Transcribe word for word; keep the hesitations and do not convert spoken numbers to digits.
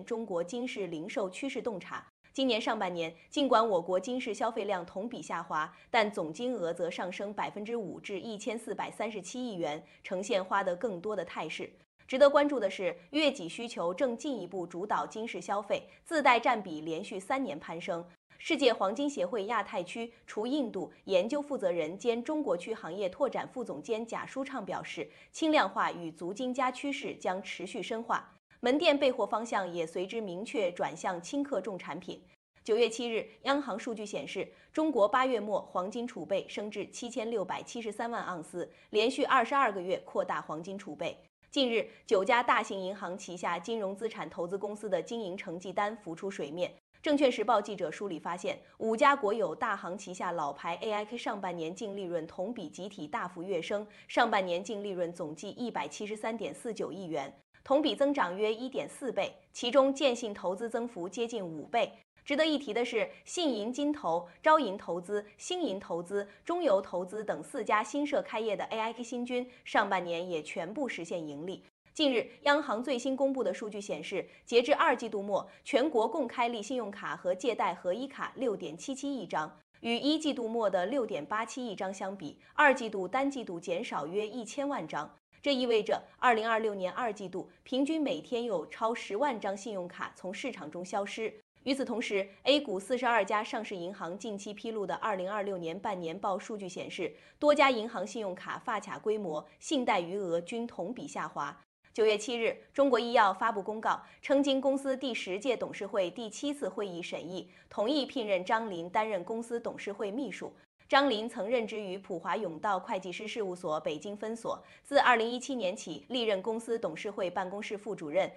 中国金饰零售趋势洞察。今年上半年，尽管我国金饰消费量同比下滑，但总金额则上升百分之五至一千四百三十七亿元，呈现花得更多的态势。值得关注的是，月己需求正进一步主导金饰消费，自带占比连续三年攀升。世界黄金协会亚太区除印度研究负责人兼中国区行业拓展副总监贾舒畅表示，轻量化与足金加趋势将持续深化，门店备货方向也随之明确转向轻克重产品。九月七日，央行数据显示，中国八月末黄金储备升至七千六百七十三万盎司，连续二十二个月扩大黄金储备。近日，九家大型银行旗下金融资产投资公司的经营成绩单浮出水面。证券时报记者梳理发现，五家国有大行旗下老牌 A I K 上半年净利润同比集体大幅跃升，上半年净利润总计一百七十三点四九亿元，同比增长约一点四倍，其中建信投资增幅接近五倍。值得一提的是，信银金投、招银投资、兴银投资、中邮投资等四家新设开业的 A I K 新军，上半年也全部实现盈利。近日，央行最新公布的数据显示，截至二季度末，全国共开立信用卡和借贷合一卡 六点七七亿张，与一季度末的 六点八七亿张相比，二季度单季度减少约一千万张。这意味着，二零二六年二季度平均每天有超十万张信用卡从市场中消失。与此同时 ，A 股四十二家上市银行近期披露的二零二六年半年报数据显示，多家银行信用卡发卡规模、信贷余额均同比下滑。九月七日，中国医药发布公告，称经公司第十届董事会第七次会议审议，同意聘任张林担任公司董事会秘书。张林曾任职于普华永道会计师事务所北京分所，自二零一七年起历任公司董事会办公室副主任，